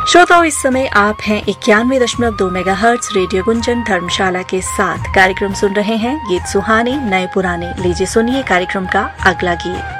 श्रोताओं, इस समय आप हैं 91.2 मेगाहर्ट्ज रेडियो गुंजन धर्मशाला के साथ। कार्यक्रम सुन रहे हैं गीत सुहानी नए पुराने। लीजिए सुनिए कार्यक्रम का अगला गीत।